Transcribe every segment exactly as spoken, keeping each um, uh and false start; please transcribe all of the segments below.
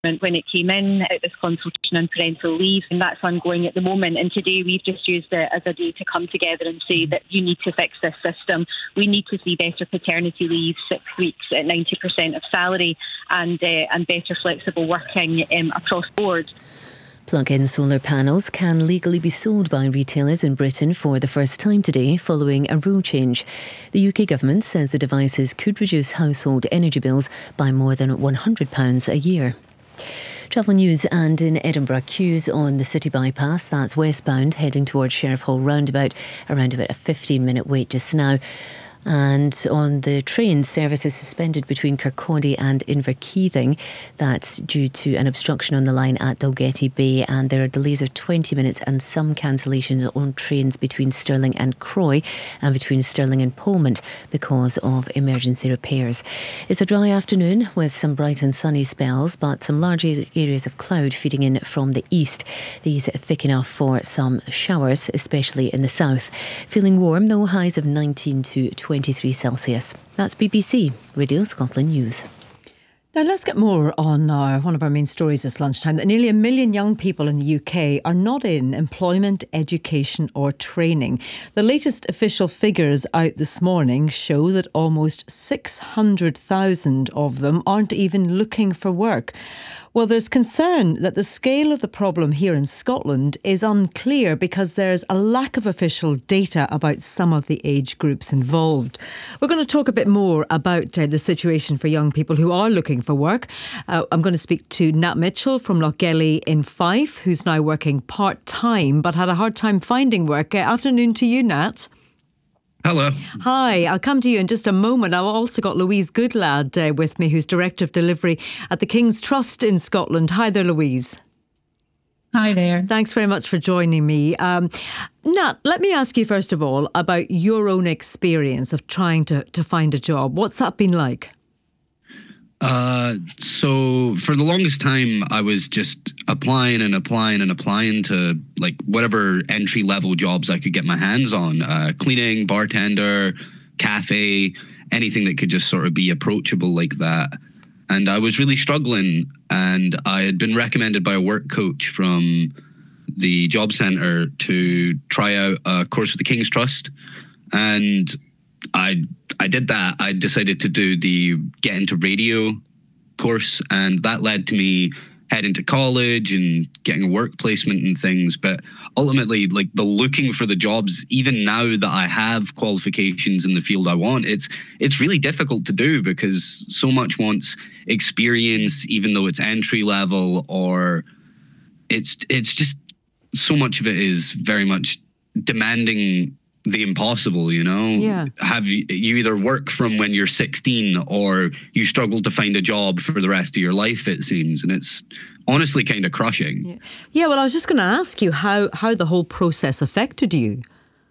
when it came in, out this consultation on parental leave, and that's ongoing at the moment. And today we've just used it as a day to come together and say that you need to fix this system. We need to see better paternity leave, six weeks at ninety percent of salary, and uh, and better flexible working um, across the board. Plug-in solar panels can legally be sold by retailers in Britain for the first time today following a rule change. The U K government says the devices could reduce household energy bills by more than one hundred pounds a year. Travel news, and in Edinburgh, queues on the city bypass, that's westbound, heading towards Sheriff Hall roundabout, around about a fifteen minute wait just now. And on the train, service is suspended between Kirkcaldy and Inverkeithing. That's due to an obstruction on the line at Dalgety Bay, and there are delays of twenty minutes and some cancellations on trains between Stirling and Croy and between Stirling and Polmont because of emergency repairs. It's a dry afternoon with some bright and sunny spells, but some large areas of cloud feeding in from the east. These thick enough for some showers, especially in the south. Feeling warm though, highs of nineteen to twenty-three Celsius. That's B B C Radio Scotland News. Now let's get more on our, one of our main stories this lunchtime, that nearly a million young people in the U K are not in employment, education or training. The latest official figures out this morning show that almost six hundred thousand of them aren't even looking for work. Well, there's concern that the scale of the problem here in Scotland is unclear because there's a lack of official data about some of the age groups involved. We're going to talk a bit more about uh, the situation for young people who are looking for work. Uh, I'm going to speak to Nat Mitchell from Lochgelly in Fife, who's now working part-time but had a hard time finding work. Uh, afternoon to you, Nat. Hello. Hi, I'll come to you in just a moment. I've also got Louise Goodlad uh, with me, who's Director of Delivery at the King's Trust in Scotland. Hi there, Louise. Hi there. Thanks very much for joining me. Um, Nat, let me ask you first of all about your own experience of trying to, to find a job. What's that been like? Uh, so for the longest time, I was just applying and applying and applying to like whatever entry level jobs I could get my hands on, uh, cleaning, bartender, cafe, anything that could just sort of be approachable like that. And I was really struggling, and I had been recommended by a work coach from the job centre to try out a course with the King's Trust. And I I did that. I decided to do the get into radio course, and that led to me heading to college and getting a work placement and things. But ultimately, like the looking for the jobs, even now that I have qualifications in the field I want, it's it's really difficult to do because so much wants experience, even though it's entry level, or it's it's just so much of it is very much demanding the impossible, you know? Yeah. Have you, you either work from when you're sixteen or you struggle to find a job for the rest of your life, it seems. And it's honestly kind of crushing. Yeah, yeah well, I was just going to ask you how, how the whole process affected you.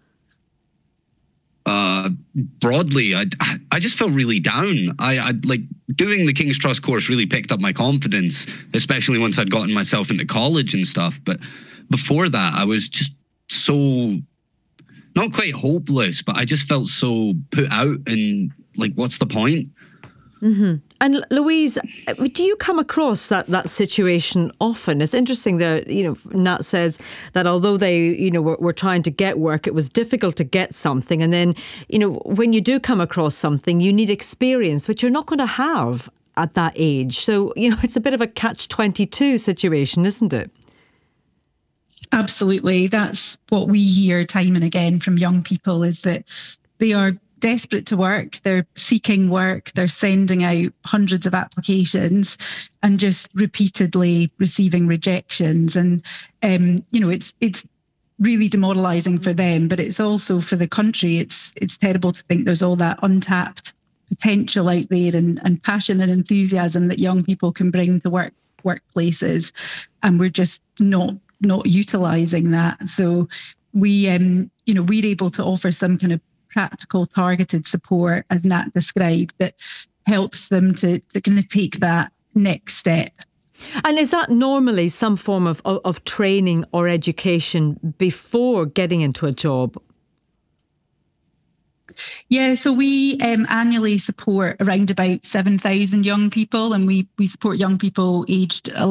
Uh, broadly, I, I just felt really down. I, I like doing the King's Trust course really picked up my confidence, especially once I'd gotten myself into college and stuff. But before that, I was just so... not quite hopeless, but I just felt so put out and like, what's the point? Mm-hmm. And Louise, do you come across that, that situation often? It's interesting that, you know, Nat says that although they, you know, were, were trying to get work, it was difficult to get something. And then, you know, when you do come across something, you need experience, which you're not going to have at that age. So, you know, it's a bit of a catch twenty-two situation, isn't it? Absolutely. That's what we hear time and again from young people, is that they are desperate to work. They're seeking work. They're sending out hundreds of applications and just repeatedly receiving rejections. And, um, you know, it's it's really demoralising for them, but it's also for the country. It's it's terrible to think there's all that untapped potential out there and, and passion and enthusiasm that young people can bring to work workplaces. And we're just not not utilising that. So we, um, you know, we're able to offer some kind of practical targeted support, as Nat described, that helps them to, to kind of take that next step. And is that normally some form of, of, of training or education before getting into a job? Yeah, so we um, annually support around about seven thousand young people, and we, we support young people aged